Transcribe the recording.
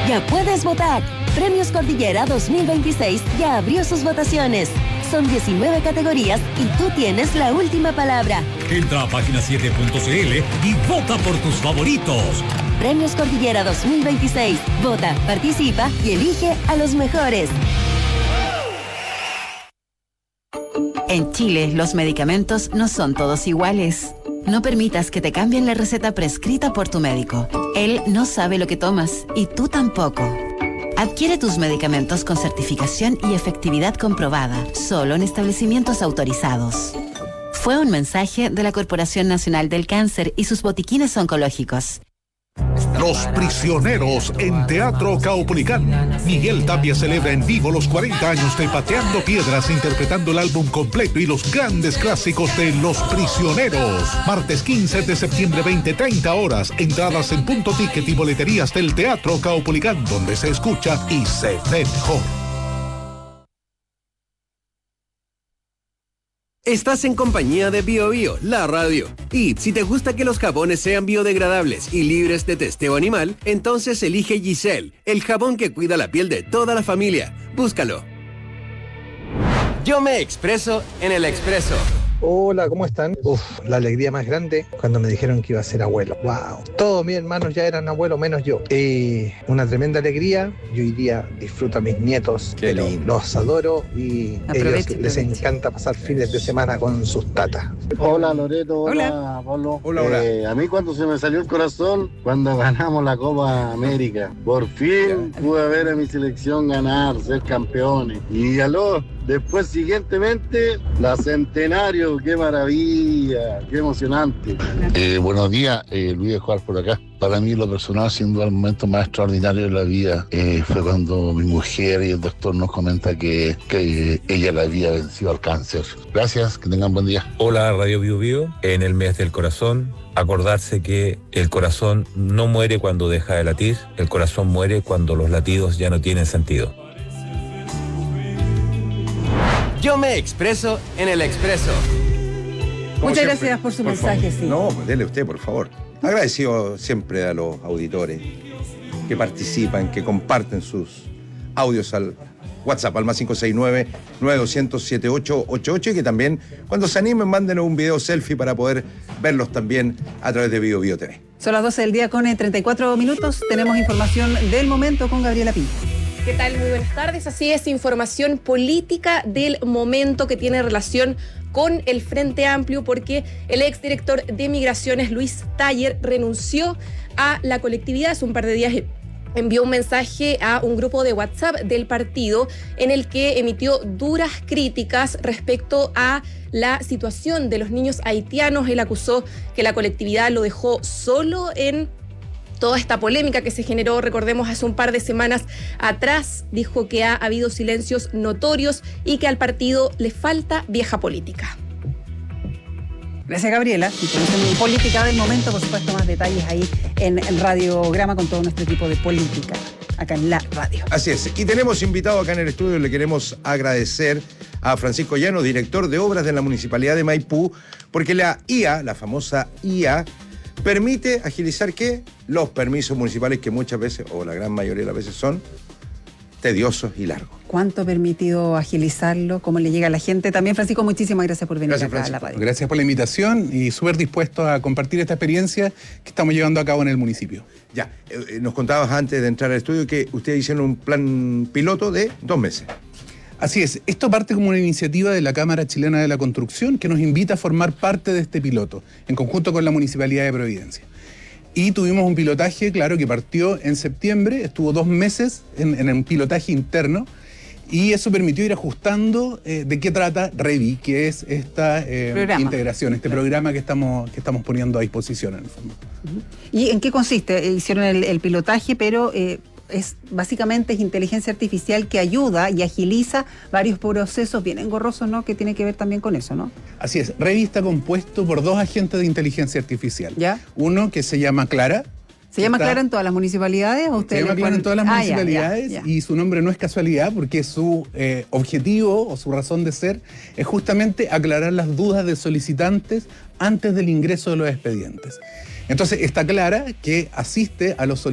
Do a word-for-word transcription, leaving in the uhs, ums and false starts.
Ya puedes votar. Premios Cordillera dos mil veintiséis ya abrió sus votaciones. Son diecinueve categorías y tú tienes la última palabra. Entra a página siete punto c l y vota por tus favoritos. Premios Cordillera dos mil veintiséis. Vota, participa y elige a los mejores. En Chile, los medicamentos no son todos iguales. No permitas que te cambien la receta prescrita por tu médico. Él no sabe lo que tomas y tú tampoco. Adquiere tus medicamentos con certificación y efectividad comprobada, solo en establecimientos autorizados. Fue un mensaje de la Corporación Nacional del Cáncer y sus botiquines oncológicos. Los Prisioneros en Teatro Caupolicán. Miguel Tapia celebra en vivo los cuarenta años de Pateando Piedras, interpretando el álbum completo y los grandes clásicos de Los Prisioneros. Martes quince de septiembre, veinte treinta horas. Entradas en Punto Ticket y boleterías del Teatro Caupolicán, donde se escucha y se ve mejor. Estás en compañía de Bio Bio, la radio. Y si te gusta que los jabones sean biodegradables y libres de testeo animal, entonces elige Giselle, el jabón que cuida la piel de toda la familia. Búscalo. Yo me expreso en el expreso. Hola, ¿cómo están? Uf, la alegría más grande cuando me dijeron que iba a ser abuelo. Wow. Todos mis hermanos ya eran abuelos, menos yo. Y una tremenda alegría. Yo hoy día disfruto a mis nietos. Qué lindo. Los adoro y a ellos aproveche, les aproveche. Encanta pasar fines de semana con sus tatas. Hola Loreto, hola, hola Pablo. Hola, hola. Eh, a mí cuando se me salió el corazón, cuando ganamos la Copa América. Por fin pude ver a mi selección ganar, ser campeones. Y aló, después siguientemente, la Centenario. ¡Qué maravilla! ¡Qué emocionante! Eh, buenos días, eh, Luis de Juárez por acá. Para mí, lo personal, sin duda, el momento más extraordinario de la vida eh, fue cuando mi mujer y el doctor nos comenta que, que ella le había vencido al cáncer. Gracias, que tengan buen día. Hola, Radio Bio Bio. En el mes del corazón, acordarse que el corazón no muere cuando deja de latir, el corazón muere cuando los latidos ya no tienen sentido. Yo me expreso en el expreso. Muchas siempre, gracias por su por mensaje, favor. Sí. No, dele usted, por favor. Agradecido siempre a los auditores que participan, que comparten sus audios al WhatsApp, al más cinco seis nueve, nueve dos cero cero, siete ocho ocho ocho, y que también, cuando se animen, mándenos un video selfie para poder verlos también a través de Bio Bio T V. Son las doce del día con treinta y cuatro minutos. Tenemos información del momento con Gabriela Pinto. ¿Qué tal? Muy buenas tardes. Así es, información política del momento que tiene relación con el Frente Amplio, porque el exdirector de Migraciones, Luis Taller, renunció a la colectividad. Hace un par de días envió un mensaje a un grupo de WhatsApp del partido en el que emitió duras críticas respecto a la situación de los niños haitianos. Él acusó que la colectividad lo dejó solo en toda esta polémica que se generó, recordemos, hace un par de semanas atrás. Dijo que ha habido silencios notorios y que al partido le falta vieja política. Gracias, Gabriela. Información política del momento, por supuesto, más detalles ahí en el Radiograma con todo nuestro equipo de política, acá en la radio. Así es. Y tenemos invitado acá en el estudio, le queremos agradecer a Francisco Llano, director de obras de la Municipalidad de Maipú, porque la I A, la famosa I A, permite agilizar, ¿qué? Los permisos municipales, que muchas veces, o la gran mayoría de las veces, son tediosos y largos. ¿Cuánto ha permitido agilizarlo? ¿Cómo le llega a la gente? También, Francisco, muchísimas gracias por venir gracias, acá Francisco. a la radio. Gracias por la invitación y súper dispuesto a compartir esta experiencia que estamos llevando a cabo en el municipio. Ya, eh, nos contabas antes de entrar al estudio que ustedes hicieron un plan piloto de dos meses. Así es, esto parte como una iniciativa de la Cámara Chilena de la Construcción que nos invita a formar parte de este piloto, en conjunto con la Municipalidad de Providencia. Y tuvimos un pilotaje, claro, que partió en septiembre, estuvo dos meses en, en un pilotaje interno, y eso permitió ir ajustando eh, de qué trata Revi, que es esta eh, integración, este claro. programa que estamos, que estamos poniendo a disposición en el fondo. Uh-huh. ¿Y en qué consiste? Hicieron el, el pilotaje, pero... Eh, es básicamente es inteligencia artificial que ayuda y agiliza varios procesos bien engorrosos, ¿no? Que tiene que ver también con eso, ¿no? Así es. Revi está compuesto por dos agentes de inteligencia artificial. ¿Ya? Uno que se llama Clara. ¿Se llama está... Clara en todas las municipalidades? ¿O se llama Clara ponen... en todas las ah, municipalidades ya, ya, ya. Y su nombre no es casualidad porque su eh, objetivo o su razón de ser es justamente aclarar las dudas de solicitantes antes del ingreso de los expedientes. Entonces está Clara que asiste a los solicitantes